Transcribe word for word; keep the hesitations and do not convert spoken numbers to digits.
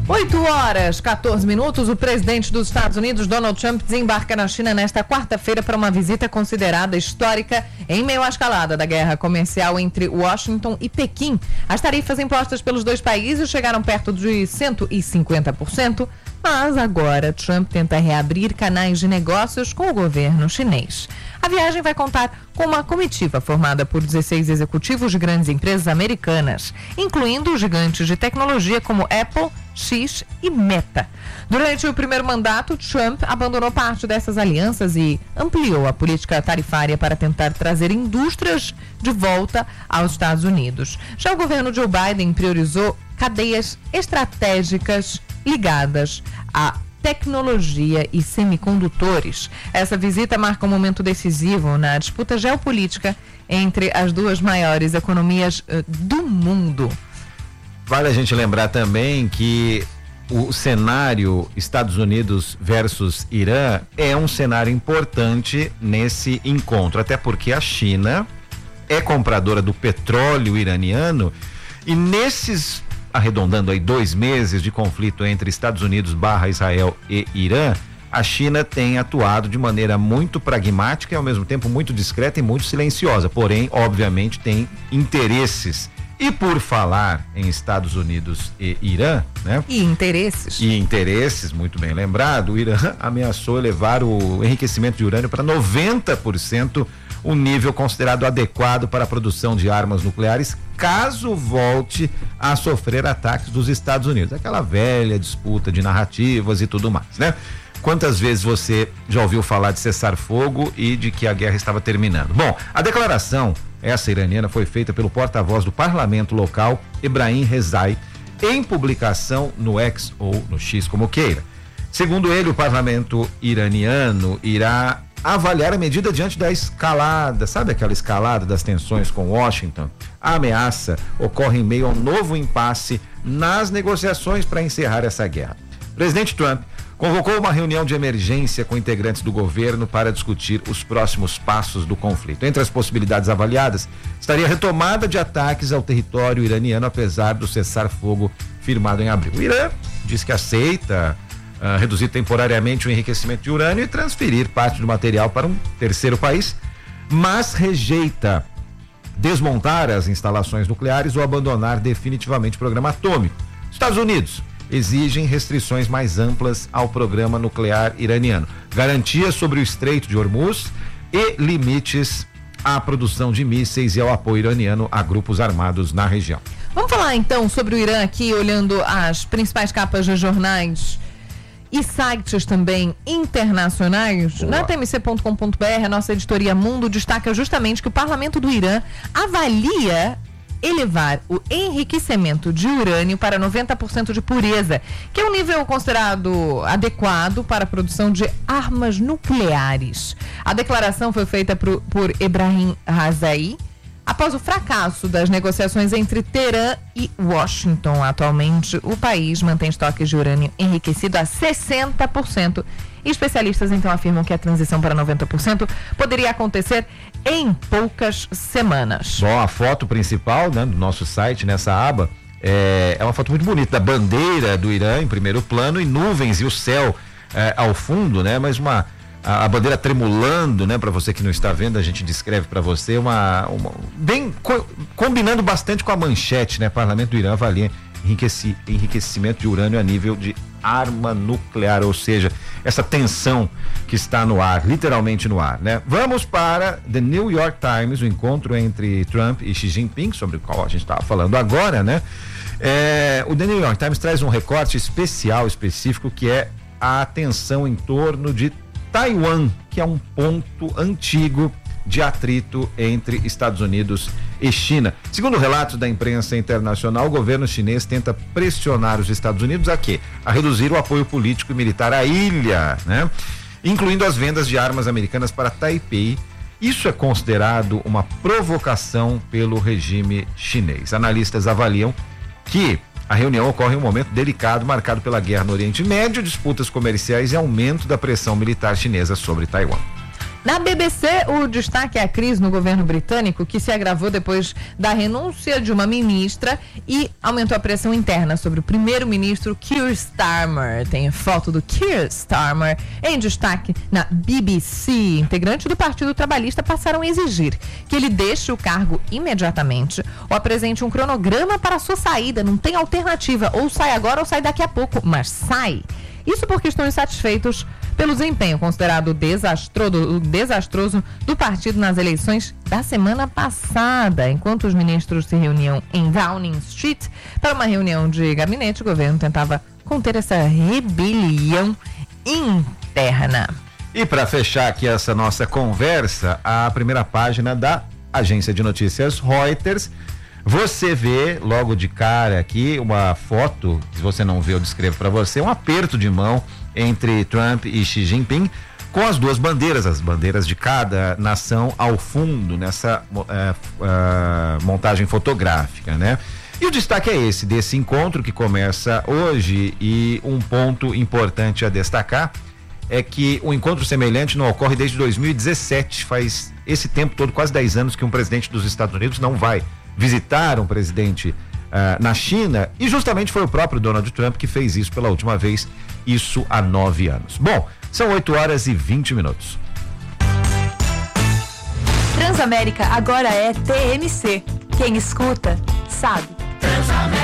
oito horas, quatorze minutos, o presidente dos Estados Unidos, Donald Trump, desembarca na China nesta quarta-feira para uma visita considerada histórica em meio à escalada da guerra comercial entre Washington e Pequim. As tarifas impostas pelos dois países chegaram perto de cento e cinquenta por cento, mas agora Trump tenta reabrir canais de negócios com o governo chinês. A viagem vai contar com uma comitiva formada por dezesseis executivos de grandes empresas americanas, incluindo gigantes de tecnologia como Apple, X e Meta. Durante o primeiro mandato, Trump abandonou parte dessas alianças e ampliou a política tarifária para tentar trazer indústrias de volta aos Estados Unidos. Já o governo Joe Biden priorizou cadeias estratégicas ligadas a tecnologia e semicondutores. Essa visita marca um momento decisivo na disputa geopolítica entre as duas maiores economias uh, do mundo. Vale a gente lembrar também que o cenário Estados Unidos versus Irã é um cenário importante nesse encontro, até porque a China é compradora do petróleo iraniano e nesses, arredondando aí dois meses de conflito entre Estados Unidos barra Israel e Irã, a China tem atuado de maneira muito pragmática e ao mesmo tempo muito discreta e muito silenciosa, porém, obviamente, tem interesses. E por falar em Estados Unidos e Irã, né? E interesses. E interesses, muito bem lembrado, o Irã ameaçou elevar o enriquecimento de urânio para noventa por cento, um nível considerado adequado para a produção de armas nucleares, caso volte a sofrer ataques dos Estados Unidos. Aquela velha disputa de narrativas e tudo mais, né? Quantas vezes você já ouviu falar de cessar fogo e de que a guerra estava terminando? Bom, a declaração, essa iraniana, foi feita pelo porta-voz do parlamento local, Ebrahim Rezai, em publicação no X ou no X, como queira. Segundo ele, o parlamento iraniano irá avaliar a medida diante da escalada, sabe aquela escalada das tensões com Washington? A ameaça ocorre em meio a um novo impasse nas negociações para encerrar essa guerra. O presidente Trump convocou uma reunião de emergência com integrantes do governo para discutir os próximos passos do conflito. Entre as possibilidades avaliadas, estaria a retomada de ataques ao território iraniano, apesar do cessar-fogo firmado em abril. O Irã diz que aceita uh, reduzir temporariamente o enriquecimento de urânio e transferir parte do material para um terceiro país, mas rejeita desmontar as instalações nucleares ou abandonar definitivamente o programa atômico. Estados Unidos exigem restrições mais amplas ao programa nuclear iraniano, garantias sobre o Estreito de Hormuz e limites à produção de mísseis e ao apoio iraniano a grupos armados na região. Vamos falar então sobre o Irã aqui, olhando as principais capas de jornais e sites também internacionais. Boa. Na T M C ponto com ponto B R, a nossa editoria Mundo destaca justamente que o parlamento do Irã avalia elevar o enriquecimento de urânio para noventa por cento de pureza, que é um nível considerado adequado para a produção de armas nucleares. A declaração foi feita por, por Ebrahim Rezai após o fracasso das negociações entre Teherã e Washington. Atualmente, o país mantém estoques de urânio enriquecido a sessenta por cento. Especialistas então afirmam que a transição para noventa por cento poderia acontecer em poucas semanas. Bom, a foto principal, né, do nosso site, nessa aba, é, é uma foto muito bonita da bandeira do Irã em primeiro plano e nuvens e o céu é, ao fundo, né? Mas uma a, a bandeira tremulando, né? Para você que não está vendo, a gente descreve para você uma, uma bem co, combinando bastante com a manchete, né? Parlamento do Irã avalia enriqueci, enriquecimento de urânio a nível de arma nuclear, ou seja, essa tensão que está no ar, literalmente no ar, né? Vamos para The New York Times, o encontro entre Trump e Xi Jinping, sobre o qual a gente estava falando agora, né? É, o The New York Times traz um recorte especial, específico, que é a tensão em torno de Taiwan, que é um ponto antigo de atrito entre Estados Unidos e China. Segundo relatos da imprensa internacional, o governo chinês tenta pressionar os Estados Unidos a quê? A reduzir o apoio político e militar à ilha, né? Incluindo as vendas de armas americanas para Taipei. Isso é considerado uma provocação pelo regime chinês. Analistas avaliam que a reunião ocorre em um momento delicado, marcado pela guerra no Oriente Médio, disputas comerciais e aumento da pressão militar chinesa sobre Taiwan. Na B B C, o destaque é a crise no governo britânico, que se agravou depois da renúncia de uma ministra e aumentou a pressão interna sobre o primeiro-ministro Keir Starmer. Tem foto do Keir Starmer em destaque na B B C. Integrantes do Partido Trabalhista passaram a exigir que ele deixe o cargo imediatamente ou apresente um cronograma para a sua saída. Não tem alternativa, ou sai agora ou sai daqui a pouco, mas sai. Isso porque estão insatisfeitos pelo desempenho considerado desastroso, desastroso do partido nas eleições da semana passada. Enquanto os ministros se reuniam em Downing Street para uma reunião de gabinete, o governo tentava conter essa rebelião interna. E para fechar aqui essa nossa conversa, a primeira página da agência de notícias Reuters, você vê logo de cara aqui uma foto, se você não vê eu descrevo para você, um aperto de mão entre Trump e Xi Jinping, com as duas bandeiras, as bandeiras de cada nação ao fundo nessa uh, uh, montagem fotográfica, né? E o destaque é esse, desse encontro que começa hoje, e um ponto importante a destacar é que um encontro semelhante não ocorre desde dois mil e dezessete, faz esse tempo todo, quase dez anos que um presidente dos Estados Unidos não vai visitar um presidente uh, na China, e justamente foi o próprio Donald Trump que fez isso pela última vez, isso há nove anos. Bom, são oito horas e vinte minutos. Transamérica agora é T M C. Quem escuta, sabe.